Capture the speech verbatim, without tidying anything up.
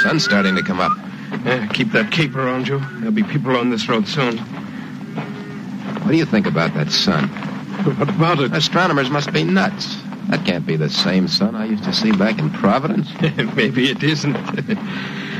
Sun's starting to come up. Yeah, keep that cape around you. There'll be people on this road soon. What do you think about that sun? What about it? Astronomers must be nuts. That can't be the same sun I used to see back in Providence. Maybe it isn't.